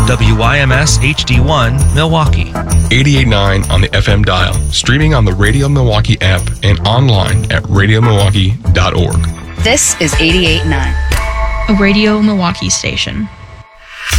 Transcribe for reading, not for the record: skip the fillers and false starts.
WIMS HD1 Milwaukee. 88.9 on the FM dial, streaming on the Radio Milwaukee app and online at radiomilwaukee.org. This is 88.9. A Radio Milwaukee station.